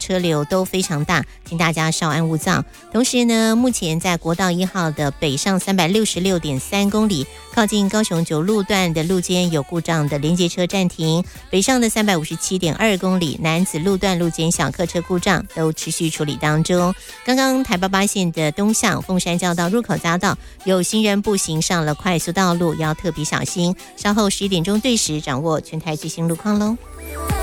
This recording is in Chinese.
车流都非常大，请大家稍安勿躁。同时呢，目前在国道1号的北上366.3公里，靠近高雄9路段的路肩有故障的连接车暂停，北上的357.2公里南子路段路肩小客车故障都持续处理当中。刚刚台88线的东向凤山交道入口匝道有行人步行上了快速道路，要特别小心。稍后11点钟对时掌握全台最新路况喽。